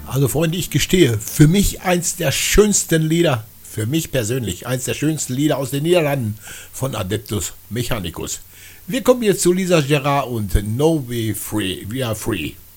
Also Freunde, ich gestehe, für mich eins der schönsten Lieder, für mich persönlich eins der schönsten Lieder aus den Niederlanden von Adeptus Mechanicus. Wir kommen jetzt zu Lisa Gerrard und No We Free, We Are Free.